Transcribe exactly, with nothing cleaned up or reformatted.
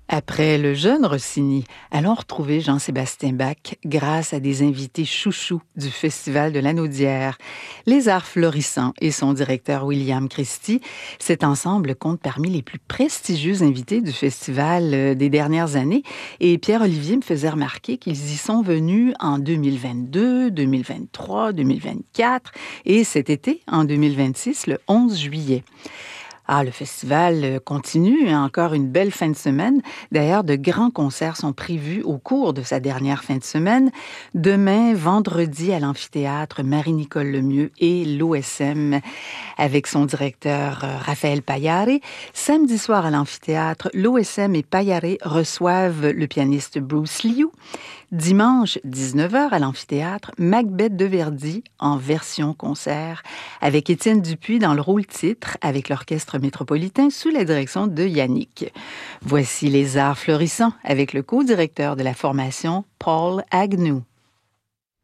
Après le jeune Rossini, allons retrouver Jean-Sébastien Bach grâce à des invités chouchous du Festival de l'Anaudière, les Arts Florissants et son directeur William Christie. Cet ensemble compte parmi les plus prestigieux invités du festival euh, des dernières années et Pierre-Olivier me faisait remarquer qu'ils y sont venus en deux mille vingt-deux, deux mille vingt-trois, deux mille vingt-quatre et cet été, en deux mille vingt-six, le onze juillet. Ah, le festival continue, hein, encore une belle fin de semaine. D'ailleurs, de grands concerts sont prévus au cours de sa dernière fin de semaine. Demain, vendredi, à l'amphithéâtre Marie-Nicole Lemieux et l'O S M avec son directeur euh, Raphaël Paillare. Samedi soir, à l'amphithéâtre, l'O S M et Paillare reçoivent le pianiste Bruce Liu. Dimanche, dix-neuf heures, à l'amphithéâtre, Macbeth de Verdi en version concert avec Étienne Dupuis dans le rôle-titre avec l'Orchestre métropolitain sous la direction de Yannick. Voici les Arts Florissants avec le co-directeur de la formation, Paul Agnew.